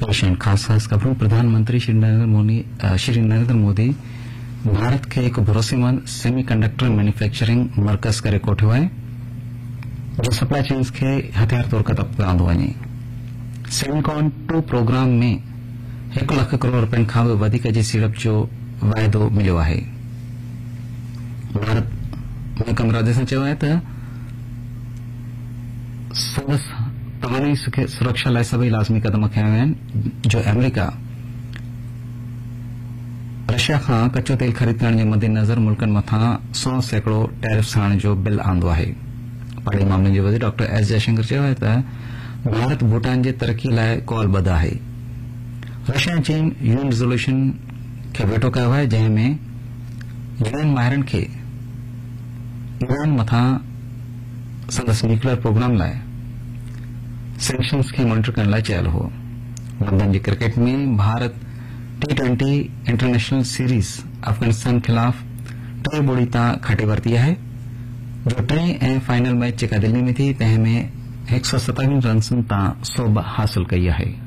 Patient खास खबरों प्रधानमंत्री श्री नरेंद्र मोदी भारत के एक भरोसेमंद सेमीकंडक्टर मैन्युफैक्चरिंग मरकज करे कोठियो है जो सप्लाई चेन्स के हथियार तौर का तब्दील वञे। सेमिकॉन 2 प्रोग्राम में 1 लाख करोड़ रुपयनि खां बि वधीक जी सीड़प जो वाइदो मिलियो आहे। भारत महकम राजस्थान चयो आहे त संदसि तवानी सुरक्षा लाइ सभई लाज़मी कदम खंया विया आहिनि जो अमेरिका रशिया खां कच्चो तेल ख़रीद करण जे मद्देनज़र मुल्कनि मथां 100% टैरिफ्स हणण जो बिल आंदो आहे। पहाड़ी मामलनि जे वज़ीर डॉक्टर एस जयशंकर चयो आहे त भारत भूटान जे तरक्की लाइ कौलबद्ध आहे। रशिया ऐं चीन यूएन रिज़ोल्यूशन खे वेटो कयो आहे जंहिं में यूएन माहिरनि खे ईरान मथां संदसि न्यूक्लियर प्रोग्राम लाइ सैंक्शन्स खे मॉनिटर करण लाइ चयल हो। लंदन जी क्रिकेट में Bharat T20 international series Afghanistan खिलाफ 3-0 तां खटे वरती आहे जो टें ऐं फाइनल मैच जेका दिल्ली में थी तंहिं में 157 रन्सनि तां 100 हासिल कई आहे।